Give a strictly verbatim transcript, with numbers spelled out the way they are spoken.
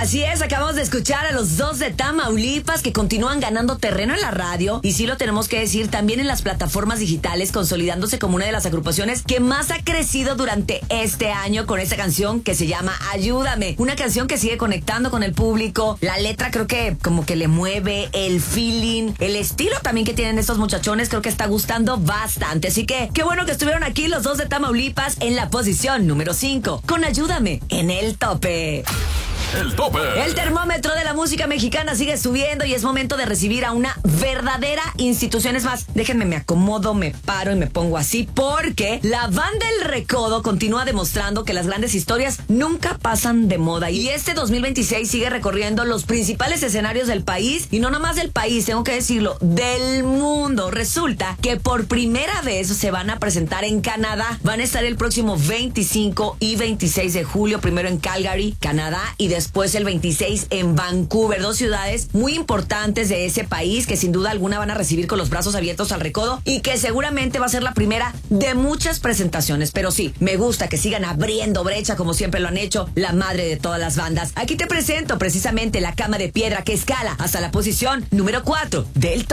Así es, acabamos de escuchar a los dos de Tamaulipas que continúan ganando terreno en la radio y sí lo tenemos que decir también en las plataformas digitales, consolidándose como una de las agrupaciones que más ha crecido durante este año con esta canción que se llama Ayúdame. Una canción que sigue conectando con el público. La letra creo que como que le mueve, el feeling, el estilo también que tienen estos muchachones creo que está gustando bastante. Así que qué bueno que estuvieron aquí los dos de Tamaulipas en la posición número cinco con Ayúdame en el tope. El tope. El termómetro de la música mexicana sigue subiendo y es momento de recibir a una verdadera institución. Es más, déjenme, me acomodo, me paro y me pongo así porque la banda El Recodo continúa demostrando que las grandes historias nunca pasan de moda. Y este dos mil veintiséis sigue recorriendo los principales escenarios del país y no nomás del país, tengo que decirlo, del mundo. Resulta que por primera vez se van a presentar en Canadá. Van a estar el próximo veinticinco y veintiséis de julio, primero en Calgary, Canadá, y después Después el veintiséis en Vancouver, dos ciudades muy importantes de ese país que sin duda alguna van a recibir con los brazos abiertos al Recodo y que seguramente va a ser la primera de muchas presentaciones. Pero sí, me gusta que sigan abriendo brecha como siempre lo han hecho, la madre de todas las bandas. Aquí te presento precisamente la Cama de Piedra que escala hasta la posición número cuatro del top.